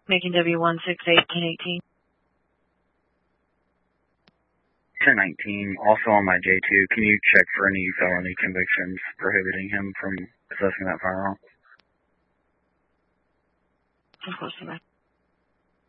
Making W168-1018. 1019, also on my J2, can you check for any felony convictions prohibiting him from possessing that firearm? Of course, sir.